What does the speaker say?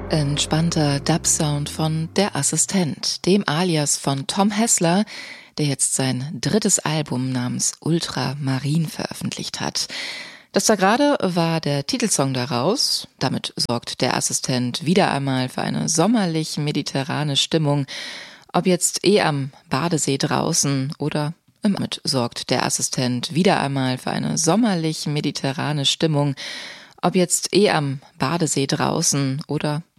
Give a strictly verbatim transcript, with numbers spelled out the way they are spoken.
Entspannter Dub-Sound von Der Assistent, dem Alias von Tom Hessler, der jetzt sein drittes Album namens Ultramarin veröffentlicht hat. Das da gerade war der Titelsong daraus. Damit sorgt Der Assistent wieder einmal für eine sommerlich-mediterrane Stimmung. Ob jetzt eh am Badesee draußen oder im Damit sorgt Der Assistent wieder einmal für eine sommerlich-mediterrane Stimmung. Ob jetzt eh am Badesee draußen oder